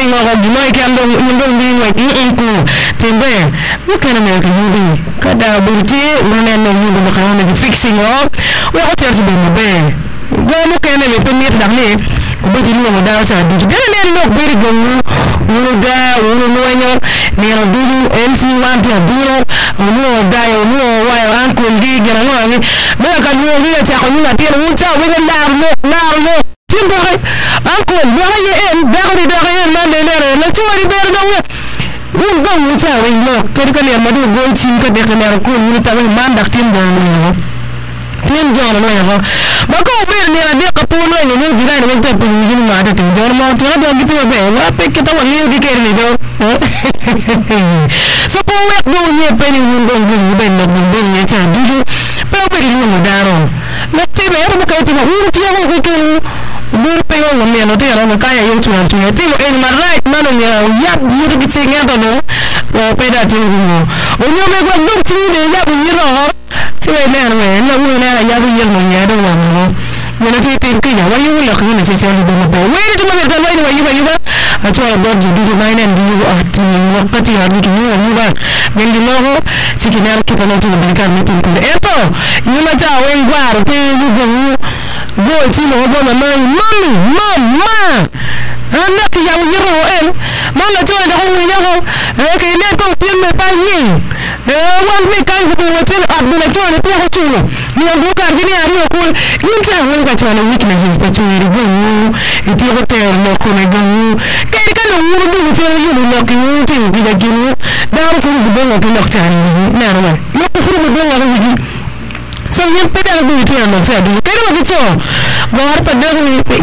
ngoko gimoy ke ando ndong bi ngwa ko tembe mo kana me ka yubi kada burti ngone no yubi mo kana de fixing o we ko tersi be mo be go mo kana me pe mir damne ko be di mo da sa di de ne no be ri go mu da wo no wanyo ne ro du MC want to do no da yo no wa anko ndi gena no ni me ka no ri ta ko ni na te no ta we na no timbore anko bo ye en dagri dagri na ne na tori ber do un go mu ta we no ke ka le madu go tin ka de ka ko ni ta we man dak timbo no tin jo no ya ba ko be ni na de ka pu no ni jira ni ta pu ni ma ta tin jo mo ta do gitu be wa pe ke ta wa ni di ke ni do so po we do ni pe ni un go be no go ni ta du pe be ni mo daro na te be ro ka ti mo un ti ho ko bir pe yo me no te ro ka ya yo tu ti mo en ma right ma no ya yi ri ti nga do no pe da ti mo o yo me go do ti ni ya bu yi ro ti we na we na wu na ya bu yi mo ya do wa mo yo na ti ti ki ya wa yu lo ka ni se se li bo mo we ti mo ga wa yu ba a to ba ji du mai na ndi ati wakati ya ni yo mu ba ngi mo ho ti ki na ki pa no ti ba ka mi ti ko eto yu na ta we ngwa ro pe yu go ti mo bo ma mama ana ki ya yu ro en ma la to da ho ni ho ke ne ko ti me pa ni wan mi kan ko wo ti abdula to ne ko to ni go ka ni ari ko ni ta ho ka to na weaknesses but to ri go ti ho te no ko ne go ke ka no wo du ti yu no ki ti bi da gi da ro ko go no to no ta ni na ro no ko fu mo do na ro gi so yen pe da go ti na no ta di ke ro gi to go har pa da ni